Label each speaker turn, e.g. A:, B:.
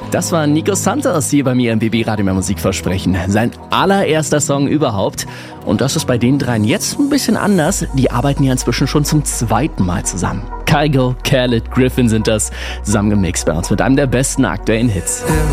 A: Das war Nico Santos hier bei mir im BB Radio Mehr Musikversprechen. Sein allererster Song überhaupt. Und das ist bei den dreien jetzt ein bisschen anders. Die arbeiten ja inzwischen schon zum zweiten Mal zusammen. Kygo, Khaled, Griffin sind das zusammengemixt bei uns mit einem der besten aktuellen Hits.